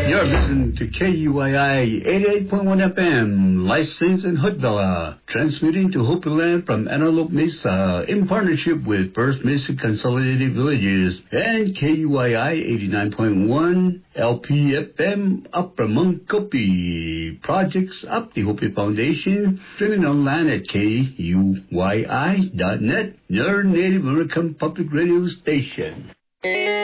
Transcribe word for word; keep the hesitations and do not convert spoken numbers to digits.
You're listening to K U I I eighty-eight point one F M, licensed in Hoodvilla, transmitting to Hopi Land from Antelope Mesa in partnership with First Mesa Consolidated Villages and K U I I eighty-nine point one L P F M Upper Munkopi. Projects up the Hopi Foundation, streaming online at K U Y I dot net, your Native American public radio station.